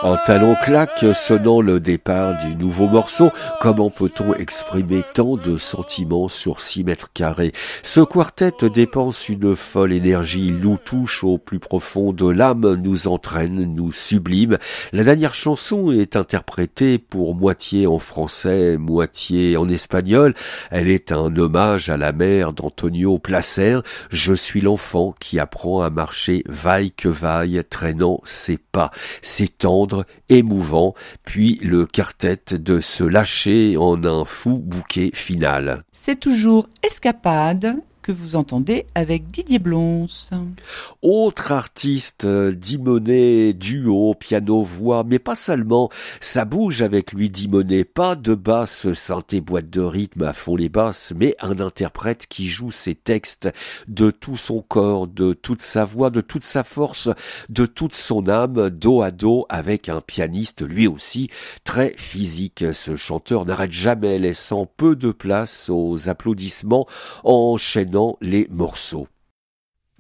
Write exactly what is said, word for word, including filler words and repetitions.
Un talon claque sonnant le départ du nouveau morceau. Comment peut-on exprimer tant de sentiments sur six mètres carrés? Ce quartet dépense une folle énergie. Il nous touche au plus profond de l'âme, nous entraîne, nous sublime. La dernière chanson est interprétée pour moitié en français, moitié en espagnol. Elle est un hommage à la mère d'Antonio Placer. Je suis l'enfant qui apprend à marcher vaille que vaille, traînant ses pas. C'est tendre, émouvant, puis le quartet de se lâcher en un fou bouquet final. C'est toujours Escapade que vous entendez avec Didier Blons. Autre artiste, Dimonet, duo, piano-voix, mais pas seulement, ça bouge avec lui Dimonet, pas de basse, synthé, boîte de rythme à fond les basses, mais un interprète qui joue ses textes de tout son corps, de toute sa voix, de toute sa force, de toute son âme, dos à dos avec un pianiste, lui aussi, très physique. Ce chanteur n'arrête jamais, laissant peu de place aux applaudissements, enchaînant les morceaux.